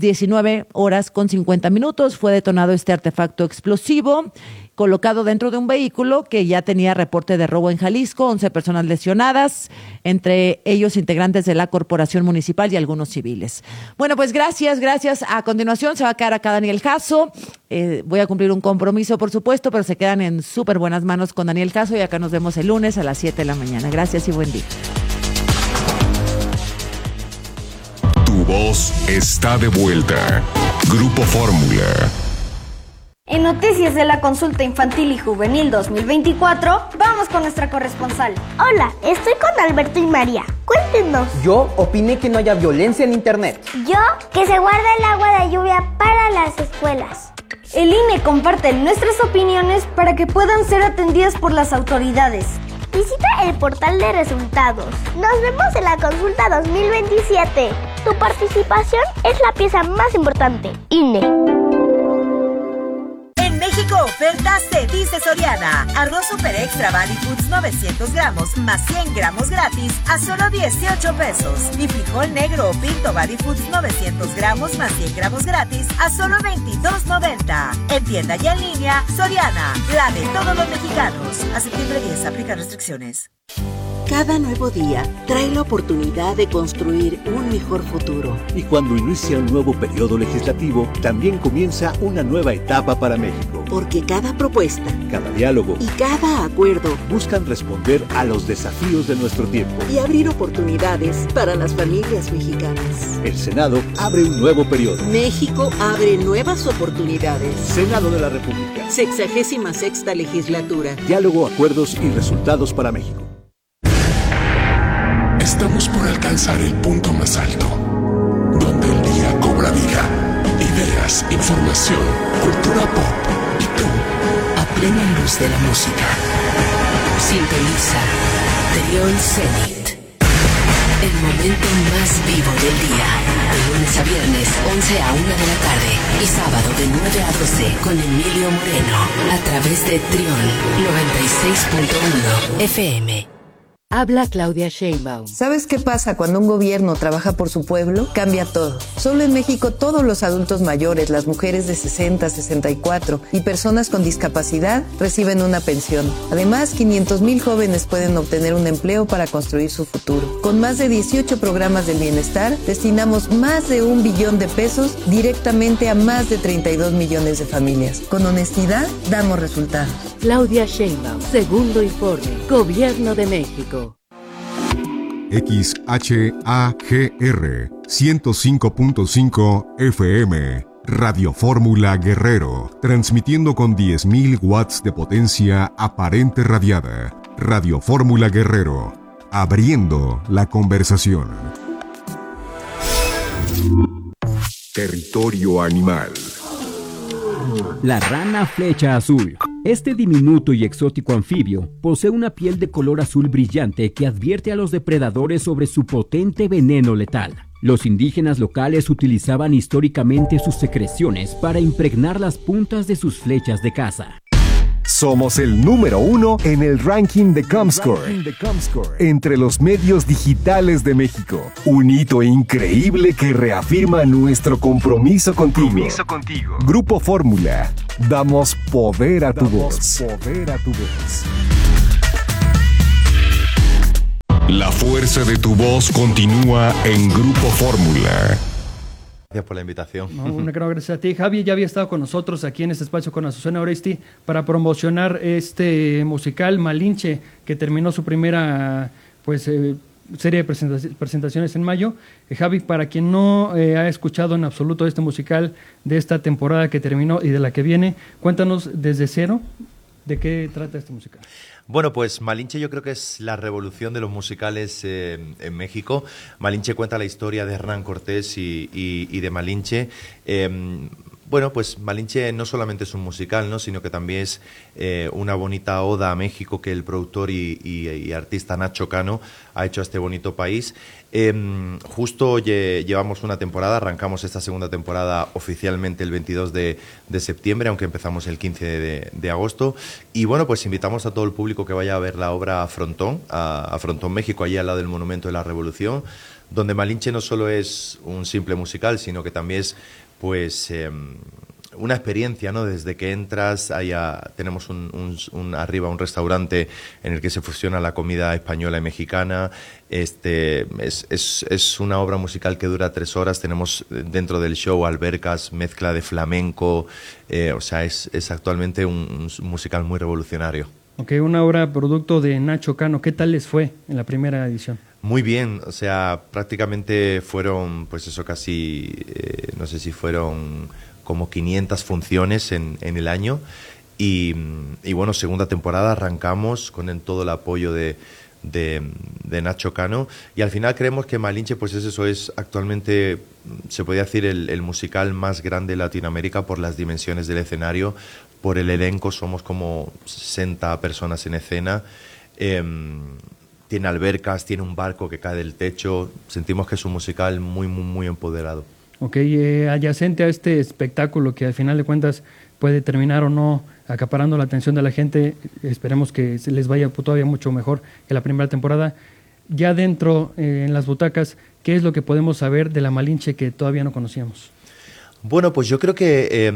19:50 fue detonado este artefacto explosivo colocado dentro de un vehículo que ya tenía reporte de robo en Jalisco, 11 personas lesionadas, entre ellos integrantes de la corporación municipal y algunos civiles. Bueno, pues gracias. A continuación se va a quedar acá Daniel Jasso. Voy a cumplir un compromiso, por supuesto, pero se quedan en súper buenas manos con Daniel Jasso y acá nos vemos el lunes a las 7 de la mañana. Gracias y buen día. Tu voz está de vuelta. Grupo Fórmula. En noticias de la consulta infantil y juvenil 2024, vamos con nuestra corresponsal. Hola, estoy con Alberto y María. Cuéntenos. Yo opiné que no haya violencia en internet. Yo, que se guarda el agua de lluvia para las escuelas. El INE comparte nuestras opiniones para que puedan ser atendidas por las autoridades. Visita el portal de resultados. Nos vemos en la consulta 2027. Tu participación es la pieza más importante. INE. En México, ofertas se dice Soriana. Arroz Super Extra Body Foods 900 gramos más 100 gramos gratis a solo 18 pesos. Y frijol negro o pinto Body Foods 900 gramos más 100 gramos gratis a solo 22.90. En tienda y en línea, Soriana, la de todos los mexicanos. A septiembre 10, aplica restricciones. Cada nuevo día trae la oportunidad de construir un mejor futuro. Y cuando inicia un nuevo periodo legislativo, también comienza una nueva etapa para México. Porque cada propuesta, cada diálogo y cada acuerdo buscan responder a los desafíos de nuestro tiempo y abrir oportunidades para las familias mexicanas. El Senado abre un nuevo periodo. México abre nuevas oportunidades. Senado de la República. 66ª legislatura. Diálogo, acuerdos y resultados para México. Estamos por alcanzar el punto más alto, donde el día cobra vida, ideas, información, cultura pop y tú, a plena luz de la música. Sintoniza Trión Zenit, el momento más vivo del día, de lunes a viernes 11 a 1 de la tarde y sábado de 9 a 12 con Emilio Moreno, a través de Trión 96.1 FM. Habla Claudia Sheinbaum. ¿Sabes qué pasa cuando un gobierno trabaja por su pueblo? Cambia todo. Solo en México todos los adultos mayores, las mujeres de 60, 64 y personas con discapacidad reciben una pensión. Además, 500,000 jóvenes pueden obtener un empleo para construir su futuro. Con más de 18 programas del bienestar, destinamos más de 1 billón de pesos directamente a más de 32 millones de familias. Con honestidad, damos resultados. Claudia Sheinbaum, segundo informe, Gobierno de México. XHAGR 105.5 FM, Radio Fórmula Guerrero, transmitiendo con 10.000 watts de potencia aparente radiada. Radio Fórmula Guerrero, abriendo la conversación. Territorio animal. La rana flecha azul. Este diminuto y exótico anfibio posee una piel de color azul brillante que advierte a los depredadores sobre su potente veneno letal. Los indígenas locales utilizaban históricamente sus secreciones para impregnar las puntas de sus flechas de caza. Somos el número 1 en el ranking de Comscore entre los medios digitales de México. Un hito increíble que reafirma nuestro compromiso contigo. Grupo Fórmula. Damos poder a tu voz. La fuerza de tu voz continúa en Grupo Fórmula. Gracias por la invitación. No, gracias a ti. Javi ya había estado con nosotros aquí en este espacio con Azucena Oresti para promocionar este musical Malinche, que terminó su primera serie de presentaciones en mayo. Javi, para quien no ha escuchado en absoluto este musical de esta temporada que terminó y de la que viene, cuéntanos desde cero de qué trata este musical. Bueno, pues Malinche yo creo que es la revolución de los musicales en México. Malinche cuenta la historia de Hernán Cortés y de Malinche. Bueno, pues Malinche no solamente es un musical, ¿no?, sino que también es una bonita oda a México que el productor y artista Nacho Cano ha hecho a este bonito país. Justo llevamos una temporada, arrancamos esta segunda temporada oficialmente el 22 de septiembre, aunque empezamos el 15 de agosto. Y bueno, pues invitamos a todo el público que vaya a ver la obra a Frontón México, allí al lado del Monumento de la Revolución, donde Malinche no solo es un simple musical, sino que también es pues una experiencia, ¿no? Desde que entras, tenemos arriba un restaurante en el que se fusiona la comida española y mexicana. Es una obra musical que dura 3 horas. Tenemos dentro del show albercas, mezcla de flamenco. O sea, es actualmente un musical muy revolucionario. Ok, una obra producto de Nacho Cano. ¿Qué tal les fue en la primera edición? Muy bien, o sea, prácticamente fueron, pues eso, casi, no sé si fueron como 500 funciones en el año. Y bueno, segunda temporada arrancamos con todo el apoyo de Nacho Cano, y al final creemos que Malinche, pues eso es actualmente, se podría decir, el musical más grande de Latinoamérica por las dimensiones del escenario, por el elenco. Somos como 60 personas en escena. Tiene albercas, tiene un barco que cae del techo. Sentimos que es un musical muy, muy, muy empoderado. Ok, adyacente a este espectáculo que al final de cuentas puede terminar o no acaparando la atención de la gente, esperemos que se les vaya todavía mucho mejor que la primera temporada. Ya dentro, en las butacas, ¿qué es lo que podemos saber de la Malinche que todavía no conocíamos? Bueno, pues yo creo que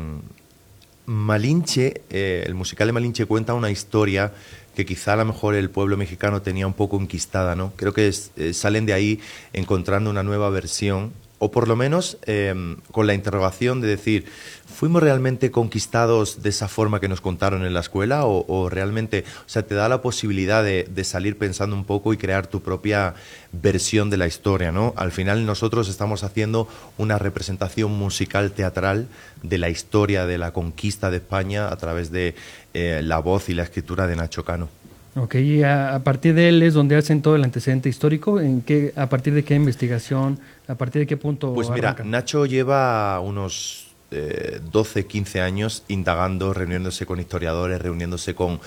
Malinche, el musical de Malinche cuenta una historia que quizá a lo mejor el pueblo mexicano tenía un poco enquistada, ¿no? Creo que salen de ahí encontrando una nueva versión, o por lo menos con la interrogación de decir, ¿fuimos realmente conquistados de esa forma que nos contaron en la escuela? ¿O realmente, o sea, te da la posibilidad de salir pensando un poco y crear tu propia versión de la historia, ¿no? Al final nosotros estamos haciendo una representación musical teatral de la historia de la conquista de España a través de la voz y la escritura de Nacho Cano. Ok, y a partir de él es donde hacen todo el antecedente histórico. ¿A partir de qué investigación? ¿A partir de qué punto Pues arrancan? Mira, Nacho lleva unos 12, 15 años indagando, reuniéndose con historiadores, reuniéndose con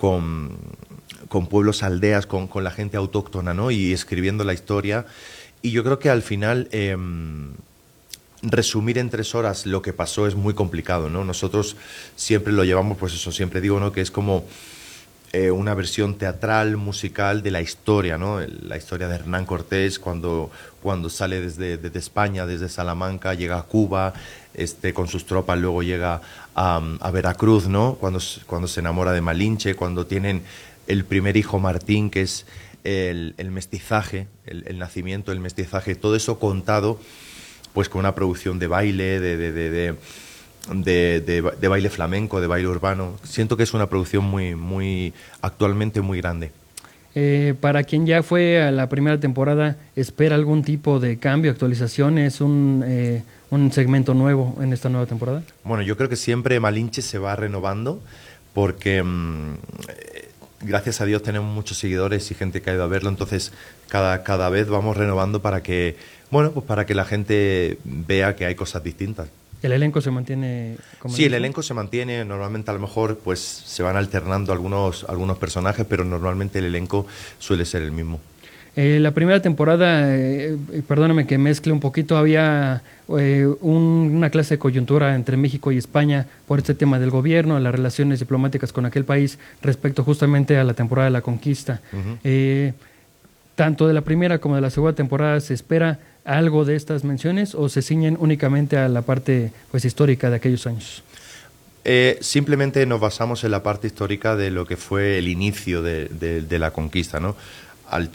pueblos, aldeas, con la gente autóctona, ¿no? Y escribiendo la historia. Y yo creo que al final resumir en 3 horas lo que pasó es muy complicado, ¿no? Nosotros siempre lo llevamos, pues eso, siempre digo, ¿no?, que es como una versión teatral, musical de la historia, ¿no? La historia de Hernán Cortés cuando sale desde España, desde Salamanca, llega a Cuba, con sus tropas, luego llega a Veracruz, ¿no? Cuando se enamora de Malinche, cuando tienen el primer hijo Martín, que es el mestizaje, el nacimiento, el mestizaje, todo eso contado pues con una producción de baile, de baile flamenco, de baile urbano. Siento que es una producción muy actualmente muy grande. Para quien ya fue a la primera temporada, ¿espera algún tipo de cambio, actualización? ¿Es un segmento nuevo en esta nueva temporada? Bueno, yo creo que siempre Malinche se va renovando porque gracias a Dios tenemos muchos seguidores y gente que ha ido a verlo, entonces cada vez vamos renovando para que, bueno, pues para que la gente vea que hay cosas distintas. ¿El elenco se mantiene como Sí, el elenco se mantiene, normalmente a lo mejor pues se van alternando algunos personajes, pero normalmente el elenco suele ser el mismo. La primera temporada, perdóname que mezcle un poquito, había una clase de coyuntura entre México y España por este tema del gobierno, las relaciones diplomáticas con aquel país respecto justamente a la temporada de la conquista. Tanto de la primera como de la segunda temporada, ¿se espera algo de estas menciones o se ciñen únicamente a la parte pues histórica de aquellos años? Simplemente nos basamos en la parte histórica de lo que fue el inicio de la conquista, ¿no?